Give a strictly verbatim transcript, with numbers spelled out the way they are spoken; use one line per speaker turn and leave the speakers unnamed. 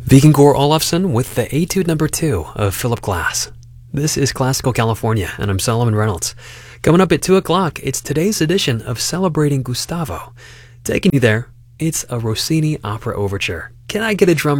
Vikingur Olafsson with the Etude number two of Philip Glass. This is Classical California, and I'm Solomon Reynolds. Coming up at two o'clock, it's today's edition of Celebrating Gustavo. Taking you there, it's a Rossini opera overture. Can I get a drum